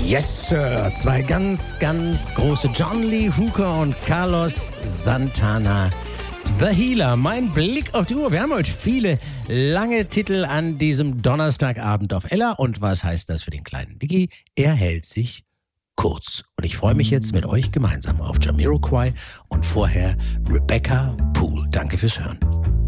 Yes, Sir. Zwei ganz, ganz große John Lee Hooker und Carlos Santana. The Healer, mein Blick auf die Uhr. Wir haben heute viele lange Titel an diesem Donnerstagabend auf Ella. Und was heißt das für den kleinen Dicky? Er hält sich kurz. Und ich freue mich jetzt mit euch gemeinsam auf Jamiroquai und vorher Rebecca Poole. Danke fürs Hören.